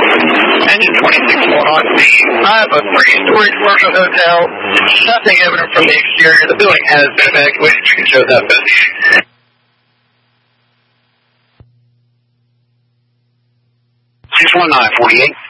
Engine 26 on me. I have a 3-story commercial hotel. Nothing evident from the exterior. The building has been evacuated. You can show that message. 61948.